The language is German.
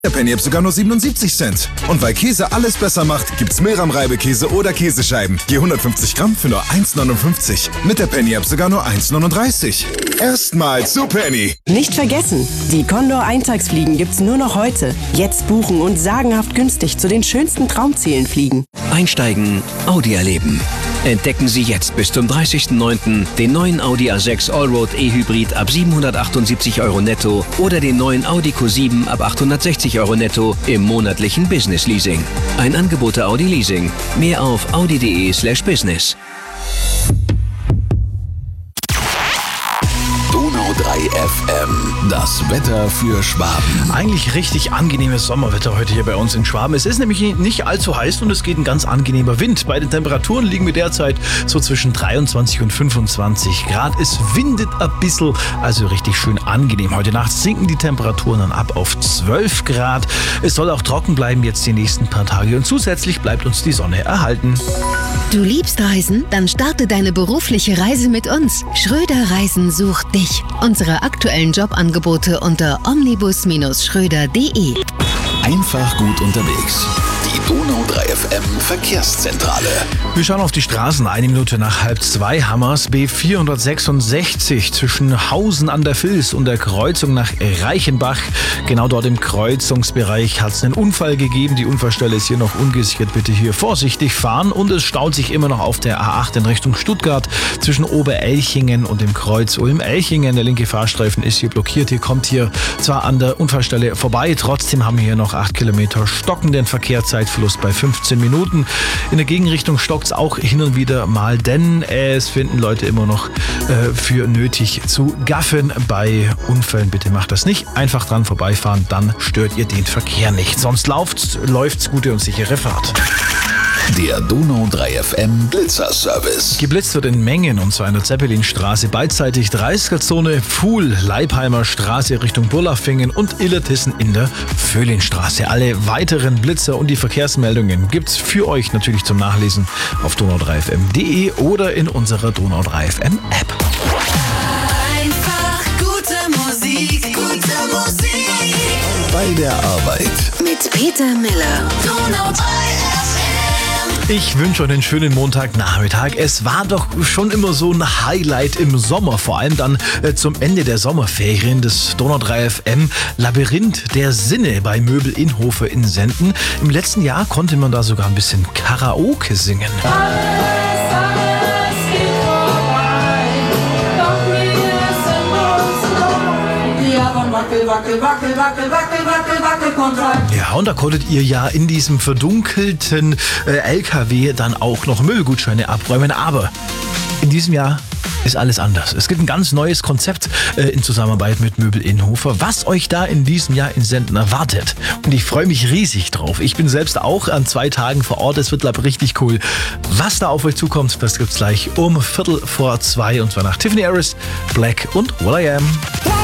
Der Penny App sogar nur 77 Cent. Und weil Käse alles besser macht, gibt's Milram-Reibekäse oder Käsescheiben. Je 150 Gramm für nur 1,59. Mit der Penny App sogar nur 1,39. Erstmal zu Penny. Nicht vergessen, die Condor Eintagsfliegen gibt's nur noch heute. Jetzt buchen und sagenhaft günstig zu den schönsten Traumzielen fliegen. Einsteigen, Audi erleben. Entdecken Sie jetzt bis zum 30.09. den neuen Audi A6 Allroad E-Hybrid ab 778 € netto oder den neuen Audi Q7 ab 860 € netto im monatlichen Business Leasing. Ein Angebot der Audi Leasing. Mehr auf audi.de/business. Donau 3 FM, das Wetter für Schwaben. Eigentlich richtig angenehmes Sommerwetter heute hier bei uns in Schwaben. Es ist nämlich nicht allzu heiß und es geht ein ganz angenehmer Wind. Bei den Temperaturen liegen wir derzeit so zwischen 23 und 25 Grad. Es windet ein bisschen, also richtig schön angenehm. Heute Nacht sinken die Temperaturen dann ab auf 12 Grad. Es soll auch trocken bleiben jetzt die nächsten paar Tage und zusätzlich bleibt uns die Sonne erhalten. Du liebst Reisen? Dann starte deine berufliche Reise mit uns. Schröder Reisen sucht dich. Unsere aktuellen Jobangebote unter omnibus-schröder.de. Einfach gut unterwegs. Die Donau 3 FM Verkehrszentrale. Wir schauen auf die Straßen. 1 Minute nach 1:30 haben wir's. B466 zwischen Hausen an der Vils und der Kreuzung nach Reichenbach. Genau dort im Kreuzungsbereich hat es einen Unfall gegeben. Die Unfallstelle ist hier noch ungesichert. Bitte hier vorsichtig fahren. Und es staut sich immer noch auf der A8 in Richtung Stuttgart zwischen Oberelchingen und dem Kreuz Ulm-Elchingen. Der linke Fahrstreifen ist hier blockiert. Hier kommt hier zwar an der Unfallstelle vorbei, trotzdem haben wir hier noch 8 Kilometer stockenden Verkehrszeitverlust bei 15 Minuten. In der Gegenrichtung stockt es auch hin und wieder mal, denn es finden Leute immer noch für nötig zu gaffen bei Unfällen. Bitte macht das nicht. Einfach dran vorbeifahren, dann stört ihr den Verkehr nicht. Sonst läuft's gute und sichere Fahrt. Der Donau 3 FM Blitzerservice. Geblitzt wird in Mengen und zwar in der Zeppelinstraße, beidseitig 30er-Zone, Pfuhl, Leipheimer Straße Richtung Burlafingen und Illertissen in der Vöhlinstraße. Alle weiteren Blitzer und die Verkehrsmeldungen gibt's für euch natürlich zum Nachlesen auf donau3fm.de oder in unserer Donau 3 FM App. Einfach gute Musik, gute Musik. Bei der Arbeit. Mit Peter Miller. Donau 3 FM. Ich wünsche euch einen schönen Montagnachmittag. Es war doch schon immer so ein Highlight im Sommer, vor allem dann zum Ende der Sommerferien des Donau 3 FM Labyrinth der Sinne bei Möbel Inhofe in Senden. Im letzten Jahr konnte man da sogar ein bisschen Karaoke singen. Alles geht vorbei, doch wir sind los. Ja, von wackel, wackel, wackel, wackel, wackel, wackel, wackel, Kontakt. Ja, und da konntet ihr ja in diesem verdunkelten LKW dann auch noch Müllgutscheine abräumen. Aber in diesem Jahr ist alles anders. Es gibt ein ganz neues Konzept in Zusammenarbeit mit Möbel Inhofer, was euch da in diesem Jahr in Senden erwartet. Und ich freue mich riesig drauf. Ich bin selbst auch an 2 Tagen vor Ort. Es wird, glaube ich, richtig cool. Was da auf euch zukommt, das gibt's gleich um 1:15 und zwar nach Tiffany Harris, Black und Will.i.am.